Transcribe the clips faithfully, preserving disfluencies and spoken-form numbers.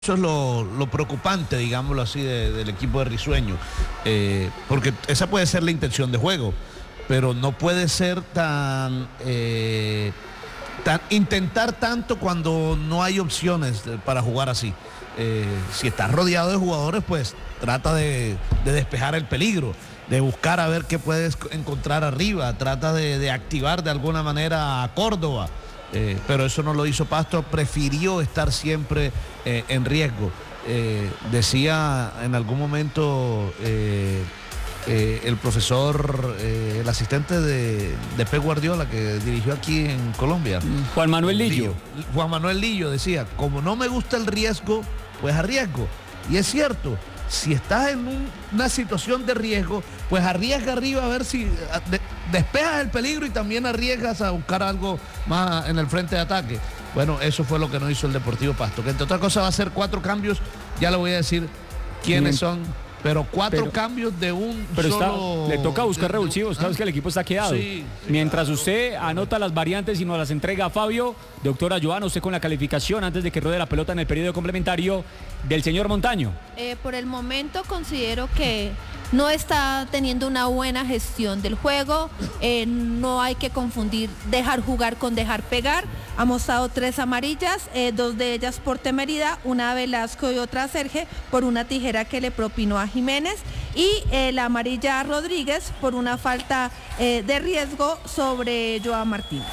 Eso es lo, lo preocupante, digámoslo así, de, del equipo de Risueño, eh, porque esa puede ser la intención de juego, pero no puede ser tan, eh, tan intentar tanto cuando no hay opciones de, para jugar así. Eh, si estás rodeado de jugadores, pues trata de, de despejar el peligro, de buscar a ver qué puedes encontrar arriba, trata de, de activar de alguna manera a Córdoba. Eh, pero eso no lo hizo Pasto, prefirió estar siempre eh, en riesgo. Eh, decía en algún momento eh, eh, el profesor, eh, el asistente de, de Pep Guardiola, que dirigió aquí en Colombia, Juan Manuel Lillo. Lillo. Juan Manuel Lillo decía, como no me gusta el riesgo, pues arriesgo. Y es cierto, si estás en un, una situación de riesgo, pues arriesga arriba a ver si de, despejas el peligro y también arriesgas a buscar algo más en el frente de ataque. Bueno, eso fue lo que no hizo el Deportivo Pasto, que entre otras cosas va a hacer cuatro cambios, ya le voy a decir quiénes son, pero cuatro pero, cambios de un pero solo... Está, le toca buscar de, revulsivos, sabes ¿ah? Que el equipo está quedado. Sí, sí, Mientras claro, usted claro. anota las variantes y nos las entrega a Fabio, doctora Joana, usted con la calificación antes de que ruede la pelota en el periodo complementario del señor Montaño. Eh, por el momento considero que no está teniendo una buena gestión del juego, eh, no hay que confundir dejar jugar con dejar pegar. Ha mostrado tres amarillas, eh, dos de ellas por temeridad, una a Velasco y otra a Serge por una tijera que le propinó a Jiménez, y eh, la amarilla a Rodríguez por una falta eh, de riesgo sobre Joao Martínez.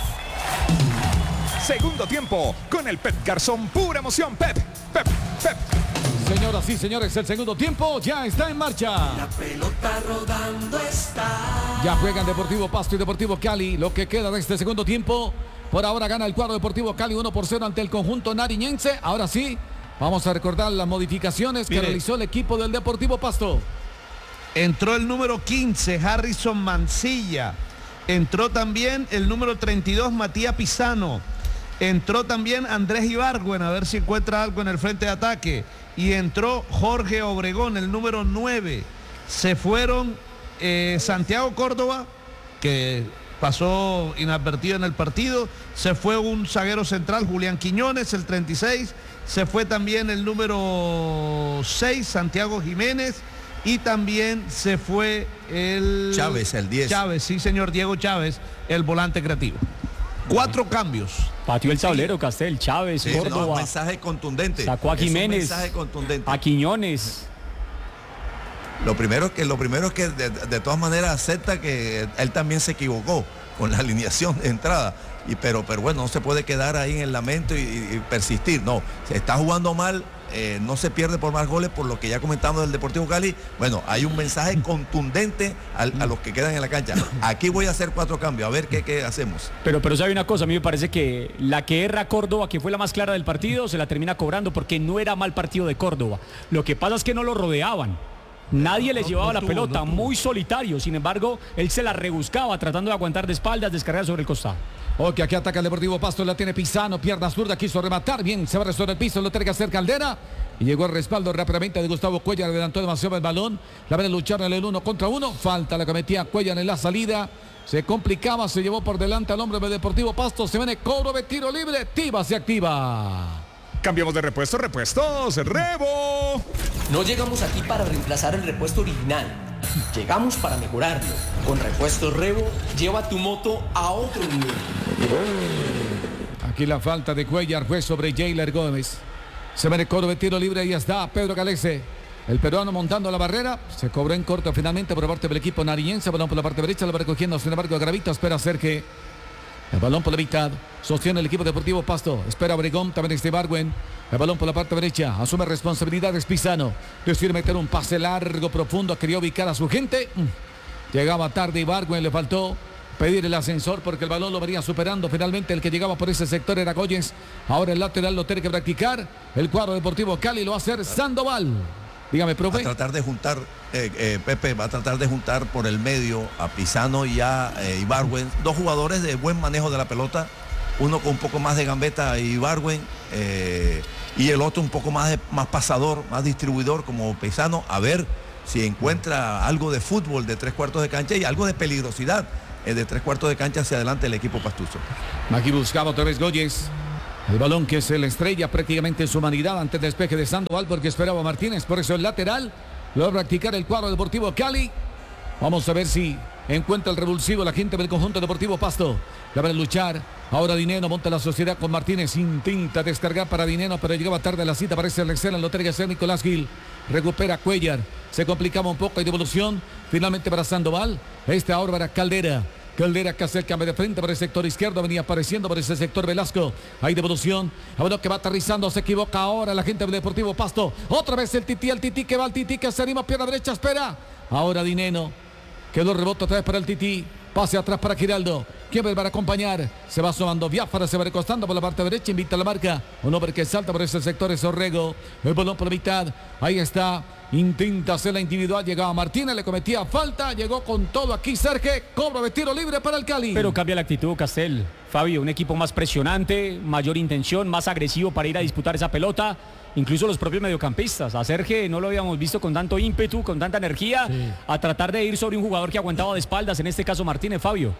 Segundo tiempo con el Pep Garzón, pura emoción. Pep, Pep, Pep. Señoras y señores, el segundo tiempo ya está en marcha. La pelota rodando está. Ya juegan Deportivo Pasto y Deportivo Cali. Lo que queda de este segundo tiempo. Por ahora gana el cuadro Deportivo Cali uno por cero ante el conjunto nariñense. Ahora sí, vamos a recordar las modificaciones Mire, que realizó el equipo del Deportivo Pasto. Entró el número quince, Harrison Mancilla. Entró también el número treinta y dos, Matías Pisano. Entró también Andrés Ibargüen, a ver si encuentra algo en el frente de ataque. Y entró Jorge Obregón, el número nueve. Se fueron eh, Santiago Córdoba, que pasó inadvertido en el partido. Se fue un zaguero central, Julián Quiñones, el treinta y seis. Se fue también el número seis, Santiago Jiménez. Y también se fue el... Chávez, el diez. Chávez, sí señor, Diego Chávez, el volante creativo. Cuatro cambios. Pateó el tablero, sí. Castel, Chávez, sí, Córdoba. No, un mensaje contundente. Sacó a Jiménez. Es un mensaje contundente. A Quiñones. Lo primero es que, lo primero es que de, de todas maneras acepta que él también se equivocó con la alineación de entrada. Y, pero, pero bueno, no se puede quedar ahí en el lamento y, y, y persistir. No, se está jugando mal. Eh, no se pierde por más goles, por lo que ya comentamos del Deportivo Cali. Bueno, hay un mensaje contundente a, a los que quedan en la cancha. Aquí voy a hacer cuatro cambios, a ver qué, qué hacemos. Pero, pero sabe una cosa, a mí me parece que la que erra Córdoba, que fue la más clara del partido, se la termina cobrando porque no era mal partido de Córdoba. Lo que pasa es que no lo rodeaban. Nadie le llevaba la pelota, muy solitario. Sin embargo, él se la rebuscaba tratando de aguantar de espaldas, descargar sobre el costado. Ok, aquí ataca el Deportivo Pasto, la tiene Pisano, pierna zurda, quiso rematar, bien, se va a resolver el piso, lo tiene que hacer Caldera. Y llegó el respaldo rápidamente de Gustavo Cuellar, adelantó demasiado el balón. La ven a luchar en el uno contra uno, falta la que metía Cuellar en la salida. Se complicaba, se llevó por delante al hombre del Deportivo Pasto, se viene cobro de tiro libre, Tiva se activa. Cambiamos de repuesto, repuestos, Rebo. No llegamos aquí para reemplazar el repuesto original. Llegamos para mejorarlo. Con Repuestos Rebo, lleva tu moto a otro nivel. Aquí la falta de Cuellar fue sobre Jailer Gómez. Se viene cobro de tiro libre y ya está Pedro Galese. El peruano montando la barrera. Se cobró en corto finalmente por parte del equipo nariñense. Balón por la parte derecha, lo va recogiendo. Sin embargo, Gravito espera hacer que el balón por la mitad. Sostiene el equipo Deportivo Pasto. Espera Obregón, también este Ibargüen. El balón por la parte derecha. Asume responsabilidades Pisano. Decide meter un pase largo, profundo. Quería ubicar a su gente. Llegaba tarde Ibargüen. Le faltó pedir el ascensor porque el balón lo venía superando. Finalmente el que llegaba por ese sector era Goyens. Ahora el lateral lo tiene que practicar. El cuadro Deportivo Cali lo va a hacer Sandoval. Dígame, profe. Va a tratar de juntar, eh, eh, Pepe, va a tratar de juntar por el medio a Pisano y a eh, Ibargüen. Dos jugadores de buen manejo de la pelota. Uno con un poco más de gambeta, Ibargüen. Eh, y el otro un poco más, de, más pasador, más distribuidor como Pisano. A ver si encuentra algo de fútbol de tres cuartos de cancha y algo de peligrosidad eh, de tres cuartos de cancha hacia adelante el equipo pastuso. Aquí buscaba otra vez Goyes. El balón que se le estrella prácticamente en su humanidad ante el despeje de Sandoval porque esperaba Martínez. Por eso el lateral lo va a practicar el cuadro Deportivo Cali. Vamos a ver si encuentra el revulsivo la gente del conjunto Deportivo Pasto. La van a luchar. Ahora Dineno monta la sociedad con Martínez. Intenta descargar para Dineno, pero llegaba tarde a la cita. Parece el excel en lo tiene que hacer Nicolás Gil. Recupera Cuellar. Se complicaba un poco. Hay devolución. Finalmente para Sandoval. Este ahora para Caldera. Caldera que hace el cambio de frente para el sector izquierdo. Venía apareciendo por ese sector Velasco. Hay devolución. Ahora que va aterrizando. Se equivoca ahora la gente del Deportivo Pasto. Otra vez el Tití. El Tití que va al Tití que se anima. Pierna derecha. Espera. Ahora Dineno. Quedó rebote otra vez para el Tití. Pase atrás para Giraldo. ¿Quién va a acompañar? Se va sumando Biafara, se va recostando por la parte derecha, invita a la marca. Un hombre que salta por ese sector es Orrego. El balón por la mitad. Ahí está. Intenta hacer la individual. Llegaba Martínez, le cometía falta. Llegó con todo aquí Sergio. Cobra de tiro libre para el Cali. Pero cambia la actitud, Castel. Fabio, un equipo más presionante, mayor intención, más agresivo para ir a disputar esa pelota. Incluso los propios mediocampistas. A Sergio no lo habíamos visto con tanto ímpetu, con tanta energía, sí, a tratar de ir sobre un jugador que aguantaba de espaldas, en este caso Martínez, Fabio.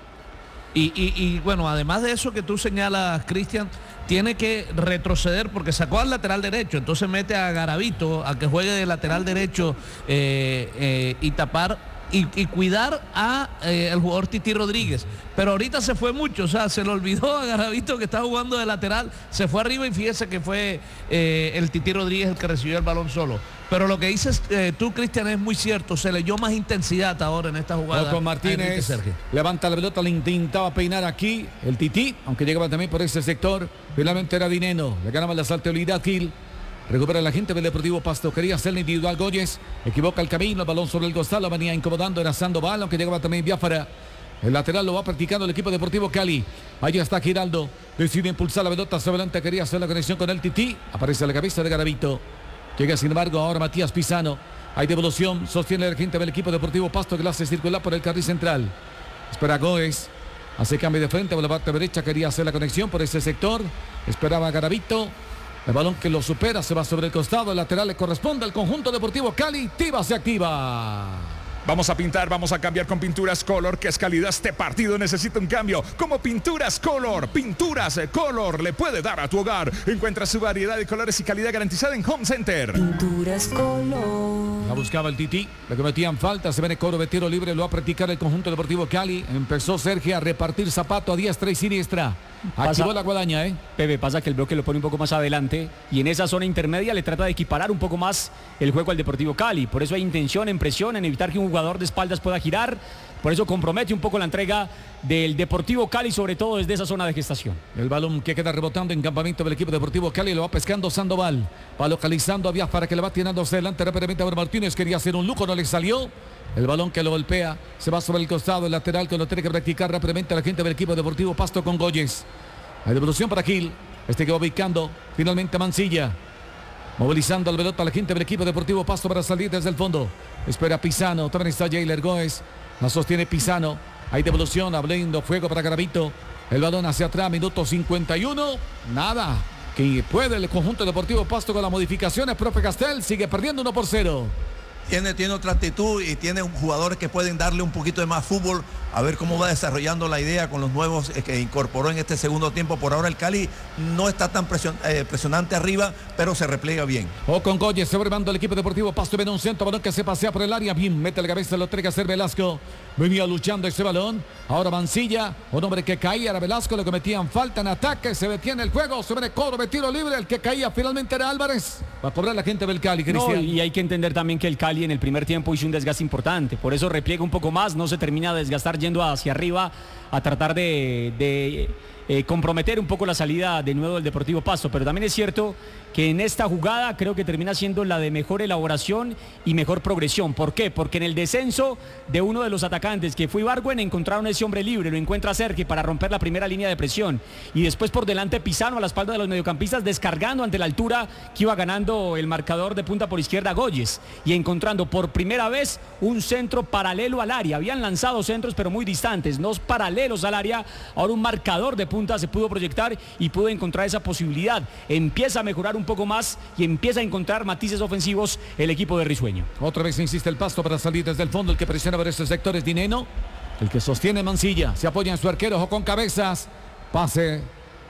Y, y, y bueno, además de eso que tú señalas, Cristian, tiene que retroceder porque sacó al lateral derecho, entonces mete a Garavito a que juegue de lateral derecho eh, eh, y tapar y, y cuidar a eh, el jugador Tití Rodríguez. Pero ahorita se fue mucho, o sea, se le olvidó a Garavito que estaba jugando de lateral, se fue arriba y fíjese que fue eh, el Tití Rodríguez el que recibió el balón solo. Pero lo que dices eh, tú, Cristian, es muy cierto, se leyó más intensidad ahora en esta jugada. Con Martínez, levanta la pelota, le intentaba peinar aquí el Tití, aunque llegaba también por ese sector. Finalmente era Dineno, le ganaba la salteabilidad Gil. Recupera la gente del Deportivo Pasto. Quería hacerle individual Goyes. Equivoca el camino. El balón sobre el costado. Lo venía incomodando. Era Sandoval. Aunque llegaba también Biafara. El lateral lo va practicando el equipo Deportivo Cali. Allí está Giraldo. Decide impulsar la pelota hacia adelante. Quería hacer la conexión con el Tití. Aparece la cabeza de Garavito. Llega sin embargo ahora Matías Pisano. Hay devolución. Sostiene la gente del equipo Deportivo Pasto que la hace circular por el carril central. Espera Goes. Hace cambio de frente por la parte derecha. Quería hacer la conexión por ese sector. Esperaba Garavito. El balón que lo supera se va sobre el costado. El lateral le corresponde al conjunto Deportivo Cali. Tiva se activa. Vamos a pintar, vamos a cambiar con Pinturas Color, que es calidad. Este partido necesita un cambio. Como Pinturas Color, Pinturas Color le puede dar a tu hogar. Encuentra su variedad de colores y calidad garantizada en Home Center. Pinturas Color. La buscaba el Tití, le cometían falta. Se viene cobro de tiro libre, lo va a practicar el conjunto Deportivo Cali. Empezó Sergio a repartir zapato a diestra y siniestra. Activó la guadaña, ¿eh? Pepe, pasa que el bloque lo pone un poco más adelante y en esa zona intermedia le trata de equiparar un poco más el juego al Deportivo Cali. Por eso hay intención, en presión, en evitar que un jugador de espaldas pueda girar. Por eso compromete un poco la entrega del Deportivo Cali, sobre todo desde esa zona de gestación. El balón que queda rebotando en campamento del equipo Deportivo Cali, lo va pescando Sandoval. Va localizando a Biafara que le va tirando hacia adelante rápidamente a Martínez. Quería hacer un lujo, no le salió. El balón que lo golpea, se va sobre el costado, el lateral que lo tiene que practicar rápidamente la gente del equipo Deportivo Pasto con Goyes. Hay devolución para Gil, este que va ubicando finalmente Mancilla. Movilizando la pelota a la gente del equipo Deportivo Pasto para salir desde el fondo. Espera Pisano, también está Jailer Goes. La sostiene Pisano. Hay devolución, abriendo fuego para Garavito. El balón hacia atrás, minuto cincuenta y uno. Nada. Que puede el conjunto Deportivo Pasto con las modificaciones. Profe Castel sigue perdiendo uno por cero. Tiene, tiene otra actitud y tiene jugadores que pueden darle un poquito de más fútbol, a ver cómo va desarrollando la idea con los nuevos eh, que incorporó en este segundo tiempo. Por ahora el Cali no está tan presion, eh, presionante arriba, pero se repliega bien. O con Goyes, se va llevando el equipo Deportivo Pasto, viene un centro, balón que se pasea por el área, bien, mete la cabeza, lo tiene que hacer Velasco. Venía luchando ese balón, ahora Mancilla, un hombre que caía, era Velasco, le cometían falta en ataque, se detiene el juego, se viene cobro de tiro libre, el que caía finalmente era Álvarez. Va a cobrar la gente del Cali, Cristian. No, y hay que entender también que el Cali en el primer tiempo hizo un desgaste importante, por eso repliega un poco más, no se termina de desgastar yendo hacia arriba a tratar de, de eh, comprometer un poco la salida de nuevo del Deportivo Pasto, pero también es cierto que en esta jugada creo que termina siendo la de mejor elaboración y mejor progresión. ¿Por qué? Porque en el descenso de uno de los atacantes, que fue Ibargüen, encontraron ese hombre libre, lo encuentra Sergio para romper la primera línea de presión y después por delante Pisano a la espalda de los mediocampistas, descargando ante la altura que iba ganando el marcador de punta por izquierda Goyes y encontrando por primera vez un centro paralelo al área. Habían lanzado centros pero muy distantes, no paralelos al área. Ahora un marcador de punta se pudo proyectar y pudo encontrar esa posibilidad. Empieza a mejorar un poco más y empieza a encontrar matices ofensivos el equipo de Risueño. Otra vez insiste el Pasto para salir desde el fondo. El que presiona por estos sectores, Dineno. El que sostiene Mancilla. Se apoya en su arquero, ojo con cabezas. Pase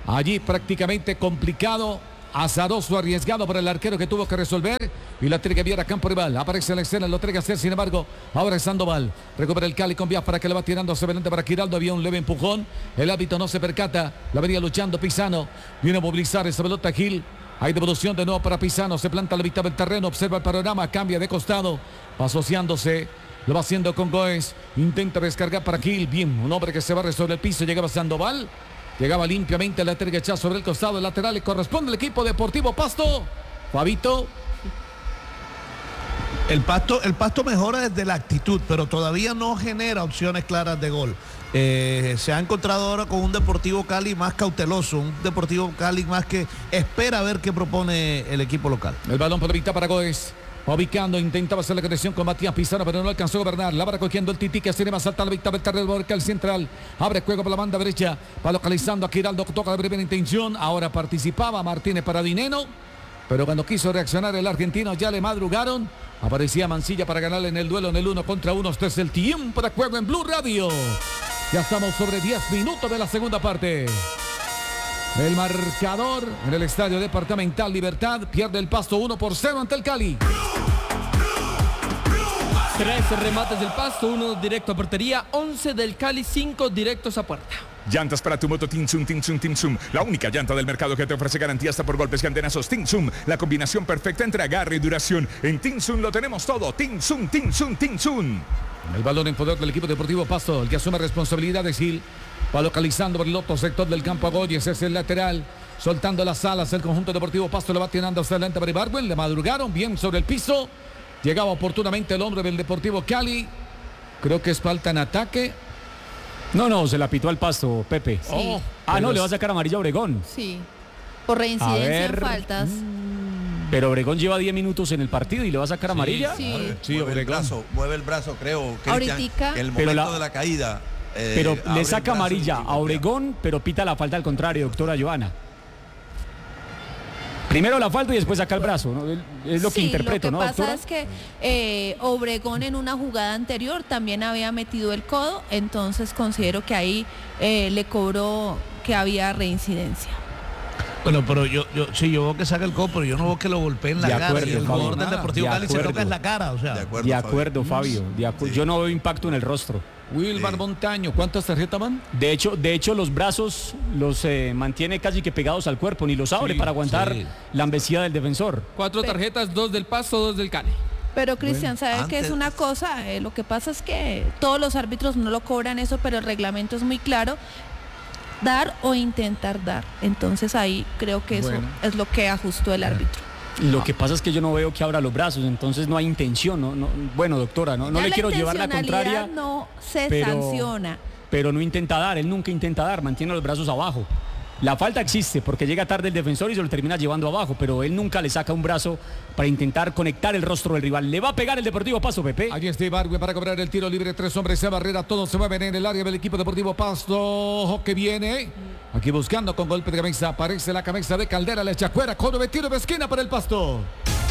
Allí prácticamente complicado, azaroso, arriesgado para el arquero que tuvo que resolver. Y la tiene que enviar a campo rival. Aparece en la escena, lo tiene que hacer, sin embargo. Ahora es Sandoval. Recupera el Cali con vías para que le va tirando hacia adelante para Giraldo. Había un leve empujón. El árbitro no se percata. La venía luchando Pisano. Viene a movilizar esa pelota Gil. Hay devolución de nuevo para Pisano. Se planta a la mitad del terreno. Observa el panorama. Cambia de costado. Va asociándose. Lo va haciendo con Goes. Intenta descargar para Gil. Bien, un hombre que se barre sobre el piso. Llegaba Sandoval. Llegaba limpiamente, la tiene que echar sobre el costado lateral. Le corresponde al equipo Deportivo Pasto. Fabito. El Pasto, el Pasto mejora desde la actitud, pero todavía no genera opciones claras de gol. Eh, se ha encontrado ahora con un Deportivo Cali más cauteloso, un Deportivo Cali más que espera a ver qué propone el equipo local. El balón por la mitad para Goes. Va ubicando, intentaba hacer la conexión con Matías Pizarro, pero no alcanzó a gobernar. La va cogiendo el Titi, que se le va a saltar la victoria del terreno el central. Abre juego por la banda derecha. Va localizando a Giraldo, toca de primera intención. Ahora participaba Martínez para Dineno. Pero cuando quiso reaccionar el argentino, ya le madrugaron. Aparecía Mancilla para ganarle en el duelo en el uno contra uno. Este es el tiempo de juego en Blue Radio. Ya estamos sobre diez minutos de la segunda parte. El marcador en el Estadio Departamental Libertad pierde el Pasto uno por cero ante el Cali. Tres remates del Pasto, uno directo a portería, once del Cali, cinco directos a puerta. Llantas para tu moto Tinsum, Tinsum, Tinsum. La única llanta del mercado que te ofrece garantía hasta por golpes y antenazos. Tinsum, la combinación perfecta entre agarre y duración. En Tinsum lo tenemos todo. Tinsum, Tinsum, Tinsum. El balón en poder del equipo Deportivo Pasto, el que asume responsabilidades Gil. Va localizando por el otro sector del campo a Goyes, es el lateral. Soltando las alas, el conjunto Deportivo Pasto lo va tirando hacia adelante para Ibargüen. Le madrugaron bien sobre el piso. Llegaba oportunamente el hombre del Deportivo Cali. Creo que es falta en ataque. No, no, se la pitó al Pasto, Pepe. Sí. Oh, ah, no, le va a sacar amarilla a Obregón. Sí. Por reincidencia en ver. faltas. Pero Obregón lleva diez minutos en el partido y le va a sacar amarilla. Sí. Sí, mueve el Obregón. brazo, mueve el brazo, creo, Cristian, Ahoritica. que el Pero momento la- de la caída. eh, Pero abre le el saca brazo amarilla y a golpea. Obregón, pero pita la falta al contrario, doctora Joana. Primero la falta y después saca el brazo, ¿no? Es lo que Sí, interpreto, lo ¿no, que doctora? pasa es que eh, Obregón en una jugada anterior también había metido el codo, entonces considero que ahí eh, le cobró que había reincidencia. Bueno, pero yo, yo sí, yo veo que saca el codo, pero yo no veo que lo golpee en la De cara. acuerdo, Y el Fabio. jugador del Nada. Deportivo De Cali se acuerdo. toca en la cara, o sea. De acuerdo, De Fabio. acuerdo, Fabio. De acu- Sí. Yo no veo impacto en el rostro. Wilmar Sí. Montaño, ¿cuántas tarjetas van? De hecho, de hecho los brazos los eh, mantiene casi que pegados al cuerpo, ni los abre Sí, para aguantar sí. la embestida del defensor. Cuatro Pe- tarjetas, dos del Pasto, dos del Cali. Pero Cristian, ¿sabe Bueno, qué es antes- una cosa? Eh, lo que pasa es que todos los árbitros no lo cobran eso, pero el reglamento es muy claro. Dar o intentar dar. Entonces ahí creo que eso Bueno. es lo que ajustó el árbitro. Lo que pasa es que yo no veo que abra los brazos, entonces no hay intención. No, no- bueno, doctora, no, no Ya le la quiero llevar la intencionalidad contraria, no se pero- sanciona. pero no intenta dar, él nunca intenta dar, mantiene los brazos abajo. La falta existe porque llega tarde el defensor y se lo termina llevando abajo, pero él nunca le saca un brazo para intentar conectar el rostro del rival. Le va a pegar el Deportivo Pasto, Pepe. Allí está Ibargüen para cobrar el tiro libre. Tres hombres de barrera. Todos se mueven en el área del equipo Deportivo Pasto. Ojo que viene. Aquí buscando con golpe de cabeza. Aparece la cabeza de Caldera. Le echa fuera. Con un tiro de esquina para el Pasto.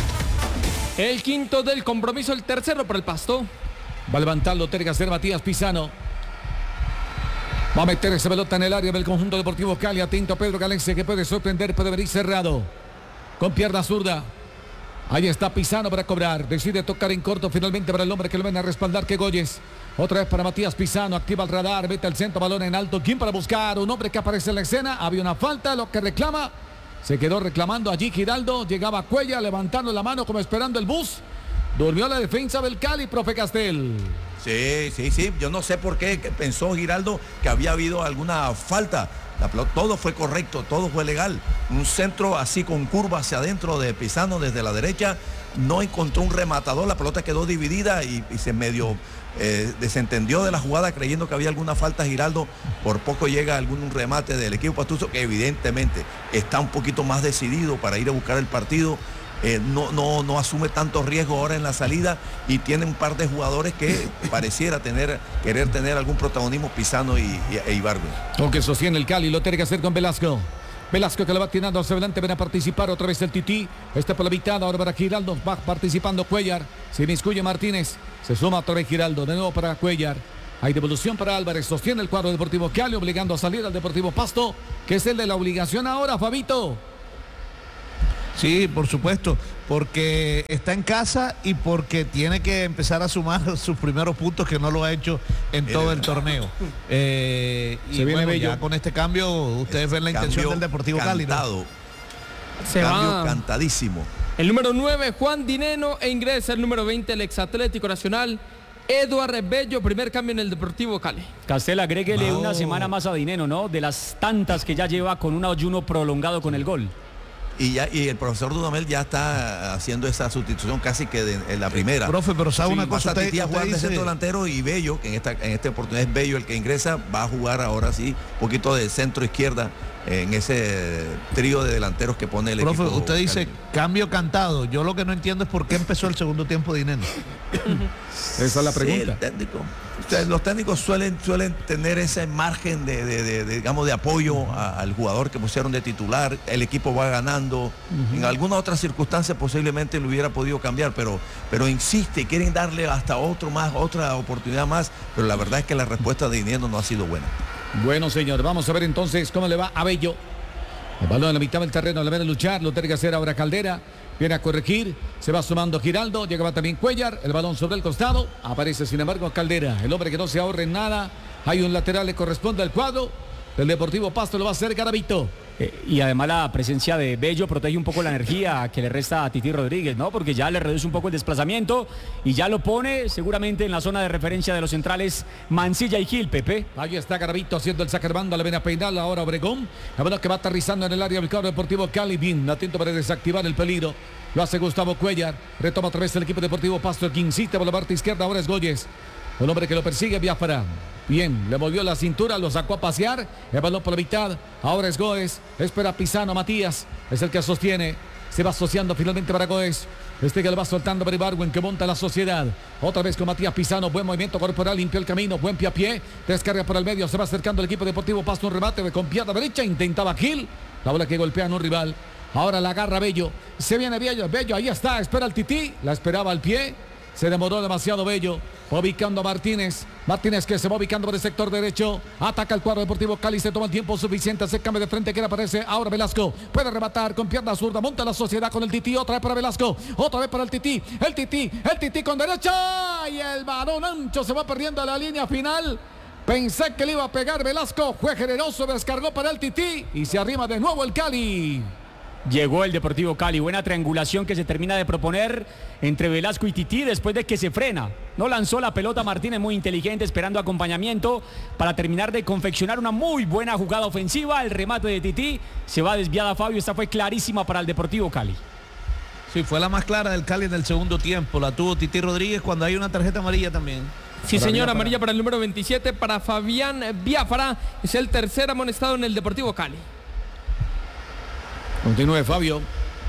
El quinto del compromiso, el tercero para el Pasto. Va a levantarlo. Tiene que hacer Matías Pisano. Va a meter esa pelota en el área del conjunto Deportivo Cali. Atento a Pedro Galese, que puede sorprender, puede venir cerrado. Con pierna zurda. Ahí está Pisano para cobrar. Decide tocar en corto finalmente para el hombre que lo ven a respaldar, que Goyes. Otra vez para Matías Pisano. Activa el radar. Mete el centro, balón en alto. ¿Quién para buscar? Un hombre que aparece en la escena. Había una falta. Lo que reclama. Se quedó reclamando allí Giraldo. Llegaba Cuella levantando la mano como esperando el bus. Durmió la defensa del Cali, profe Castel. Sí, sí, sí. Yo no sé por qué que pensó Giraldo que había habido alguna falta. La pelota, todo fue correcto, todo fue legal. Un centro así con curva hacia adentro de Pisano desde la derecha. No encontró un rematador, la pelota quedó dividida y, y se medio eh, desentendió de la jugada creyendo que había alguna falta Giraldo. Por poco llega algún remate del equipo pastuso que evidentemente está un poquito más decidido para ir a buscar el partido. Eh, no, no, no asume tanto riesgo ahora en la salida y tiene un par de jugadores que pareciera tener, querer tener algún protagonismo, Pisano y, y, e Ibargüen. Aunque sostiene el Cali, lo tiene que hacer con Velasco. Velasco que lo va tirando hacia adelante, ven a participar otra vez el Tití. Está por la mitad, ahora para Giraldo, va participando Cuellar. Se inmiscuye Martínez, se suma otra vez Giraldo, de nuevo para Cuellar. Hay devolución para Álvarez. Sostiene el cuadro Deportivo Cali, obligando a salir al Deportivo Pasto, que es el de la obligación ahora, Fabito. Sí, por supuesto, porque está en casa y porque tiene que empezar a sumar sus primeros puntos, que no lo ha hecho en todo el torneo. Eh, y Se viene bueno, Bello. ya con este cambio, ustedes ven la intención Cambio del Deportivo Cali, ¿no? cantado. Se Cambio va cantadísimo. el número nueve, Juan Dineno, e ingresa el número veinte, el exatlético nacional, Eduardo Bello. Primer cambio en el Deportivo Cali. Castel, agréguele Oh. una semana más a Dineno, ¿no? De las tantas que ya lleva con un ayuno prolongado con el gol. Y ya y el profesor Dudamel ya está haciendo esa sustitución casi que de, en la primera. Profe, pero sabe Sí, una cosa, pasa usted, Tití a usted jugar de dice- centro delantero, y Bello, que en esta, en esta oportunidad es Bello el que ingresa, va a jugar ahora sí, un poquito de centro izquierda en ese trío de delanteros que pone el Profe, equipo. usted dice Cali. cambio cantado. Yo lo que no entiendo es por qué empezó el segundo tiempo de Dineno. Esa es la Sí, pregunta. el técnico. Ustedes, los técnicos suelen, suelen tener ese margen de, de- de- de, digamos, de apoyo a- al jugador que pusieron de titular. El equipo va ganando. En alguna otra circunstancia posiblemente lo hubiera podido cambiar, pero, pero insiste, quieren darle hasta otro más, otra oportunidad más. Pero la verdad es que la respuesta de Dineno no ha sido buena. Bueno, señor, vamos a ver entonces cómo le va a Bello. El balón en la mitad del terreno, le ven a luchar, lo tiene que hacer ahora Caldera. Viene a corregir, se va sumando Giraldo, llegaba también Cuellar, el balón sobre el costado, aparece sin embargo Caldera, el hombre que no se ahorre en nada. Hay un lateral, le corresponde al cuadro del Deportivo Pasto, lo va a hacer Garavito. Eh, y además la presencia de Bello protege un poco la energía que le resta a Titi Rodríguez, ¿no? Porque ya le reduce un poco el desplazamiento y ya lo pone seguramente en la zona de referencia de los centrales Mancilla y Gil, Pepe. Ahí está Garavito haciendo el saque de banda, le ven a peinar ahora Obregón. La verdad que va aterrizando en el área del cuadro Deportivo Cali, bien atento para desactivar el peligro. Lo hace Gustavo Cuellar, retoma otra vez el equipo Deportivo Pasto, el quincita por la parte izquierda, ahora es Goyes. El hombre que lo persigue, Biafara. Bien, le movió la cintura, lo sacó a pasear. El balón por la mitad. Ahora es Goes. Espera Pisano, Matías. Es el que sostiene. Se va asociando finalmente para Goes. Este que le va soltando para Ibargüen, que monta la sociedad. Otra vez con Matías Pisano. Buen movimiento corporal, limpió el camino. Buen pie a pie. Descarga por el medio. Se va acercando el equipo Deportivo Pasto. Un remate con pierna derecha. Intentaba Gil. La bola que golpea a un rival. Ahora la agarra Bello. Se viene Bello. Bello, ahí está. Espera el Tití. La esperaba al pie. Se demoró demasiado Bello. Va ubicando a Martínez. Martínez que se va ubicando por el sector derecho. Ataca el cuadro Deportivo Cali. Se toma el tiempo suficiente. Se cambia de frente que le aparece ahora Velasco. Puede rematar con pierna zurda. Monta la sociedad con el Tití. Otra vez para Velasco. Otra vez para el Tití. El Tití. El Tití con derecha. Y el balón ancho se va perdiendo a la línea final. Pensé que le iba a pegar Velasco. Fue generoso. Descargó para el Tití. Y se arrima de nuevo el Cali. Llegó el Deportivo Cali, buena triangulación que se termina de proponer entre Velasco y Tití después de que se frena. No lanzó la pelota Martínez, muy inteligente, esperando acompañamiento para terminar de confeccionar una muy buena jugada ofensiva. El remate de Tití se va desviada, Fabio, esta fue clarísima para el Deportivo Cali. Sí, fue la más clara del Cali en el segundo tiempo. La tuvo Titi Rodríguez cuando hay una tarjeta amarilla también. Sí, Para señor, Biafara. amarilla para el número veintisiete, para Fabián Biafara. Es el tercer amonestado en el Deportivo Cali. Continúe, Fabio.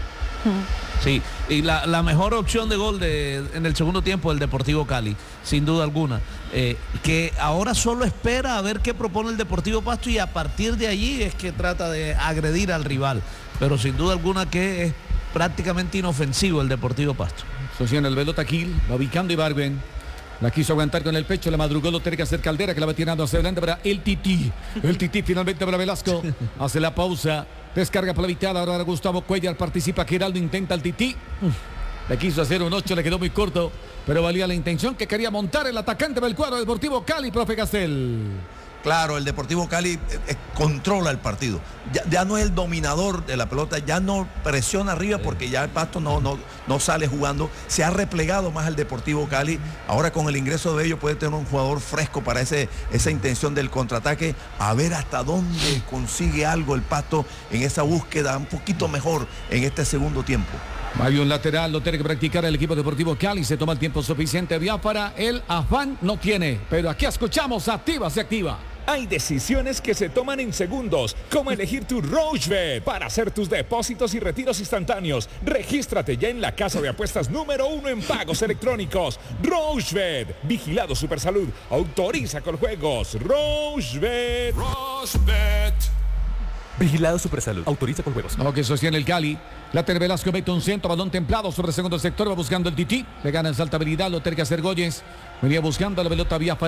Sí, y la, la mejor opción de gol de, en el segundo tiempo del Deportivo Cali, sin duda alguna, eh, que ahora solo espera a ver qué propone el Deportivo Pasto y a partir de allí es que trata de agredir al rival, pero sin duda alguna que es prácticamente inofensivo el Deportivo Pasto. Sostiene el pelota Gil, va ubicando Ibargüen. La quiso aguantar con el pecho, la madrugó, lo tiene que hacer Caldera, que la va tirando hacia adelante para el Tití. El Tití finalmente para Velasco. Hace la pausa, descarga por la mitad, ahora Gustavo Cuellar participa, Giraldo intenta el Tití. Le quiso hacer un ocho, le quedó muy corto, pero valía la intención que quería montar el atacante del cuadro Deportivo Cali, profe Castel. Claro, el Deportivo Cali eh, eh, controla el partido. Ya, ya no es el dominador de la pelota, ya no presiona arriba porque ya el Pasto no, no, no sale jugando. Se ha replegado más el Deportivo Cali. Ahora con el ingreso de ellos puede tener un jugador fresco para ese, esa intención del contraataque. A ver hasta dónde consigue algo el Pasto en esa búsqueda un poquito mejor en este segundo tiempo. Hay un lateral, lo tiene que practicar el equipo Deportivo Cali, se toma el tiempo suficiente. Biafara, el afán no tiene, pero aquí escuchamos, activa, se activa. Hay decisiones que se toman en segundos, como elegir tu RocheBet para hacer tus depósitos y retiros instantáneos. Regístrate ya en la casa de apuestas número uno en pagos electrónicos. RocheBet, vigilado Supersalud, autoriza con juegos. RocheBet. RocheBet. Vigilado Supersalud. Autoriza con juegos. No, que sostiene el Cali. Later Velasco mete un centro, balón templado sobre el segundo sector, va buscando el Tití. Le gana en saltabilidad, lo tiene que hacer Goyes. Venía buscando la pelota Biafara.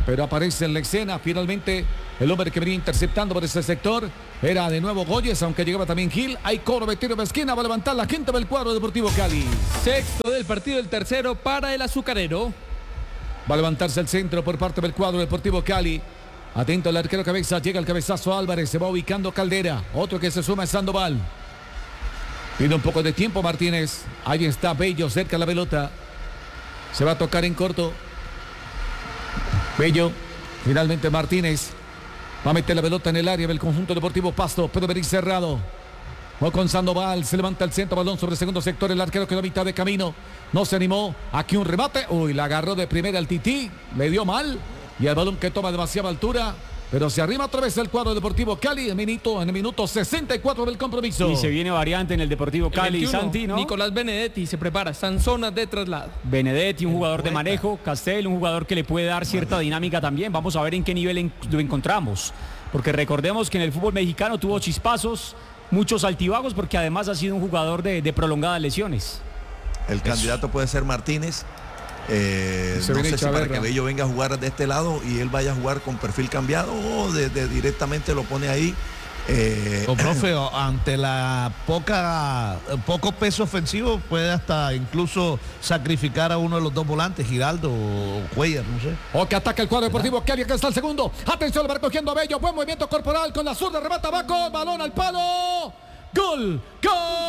pero aparece en la escena. Finalmente, el hombre que venía interceptando por ese sector era de nuevo Goyes, aunque llegaba también Gil. Hay coro de tiro de esquina, va a levantar la gente del cuadro Deportivo Cali. Sexto del partido, el tercero para el azucarero. Va a levantarse el centro por parte del cuadro Deportivo Cali. Atento al arquero cabeza, llega el cabezazo Álvarez, se va ubicando Caldera. Otro que se suma es Sandoval. Pide un poco de tiempo Martínez. Ahí está Bello cerca de la pelota. Se va a tocar en corto. Bello. Finalmente Martínez. Va a meter la pelota en el área del conjunto Deportivo Pasto. Puede venir cerrado. Va con Sandoval. Se levanta el centro. Balón sobre el segundo sector. El arquero quedó a mitad de camino. No se animó. Aquí un remate. Uy, la agarró de primera al Tití. Le dio mal. Y el balón que toma demasiada altura. Pero se arrima otra vez el cuadro Deportivo Cali en, minuto, en el minuto sesenta y cuatro del compromiso. Y se viene variante en el Deportivo Cali. veintiuno, Santi, ¿no? Nicolás Benedetti se prepara, están zonas de traslado. Benedetti, un jugador de manejo. Castel, un jugador que le puede dar cierta dinámica también. Vamos a ver en qué nivel en, lo encontramos. Porque recordemos que en el fútbol mexicano tuvo chispazos, muchos altibajos, porque además ha sido un jugador de, de prolongadas lesiones. El Eso. candidato puede ser Martínez. Eh, no sé si para que Bello venga a jugar de este lado y él vaya a jugar con perfil cambiado o de, de directamente lo pone ahí. Eh, o profe, ante la poca poco peso ofensivo puede hasta incluso sacrificar a uno de los dos volantes, Giraldo o Cuellar, no sé. O que ataca el cuadro Deportivo Cali, que está el segundo. Atención, lo va recogiendo a Bello, buen movimiento corporal con la zurda, remata Baco, balón al palo. ¡Gol! ¡Gol!